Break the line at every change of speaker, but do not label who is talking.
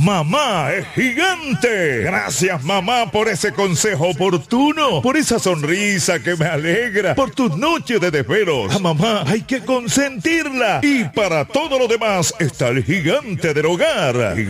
Mamá es gigante. Gracias, mamá, por ese consejo oportuno, por esa sonrisa que me alegra, por tus noches de desvelos. A mamá hay que consentirla. Y para todo lo demás está el gigante del hogar.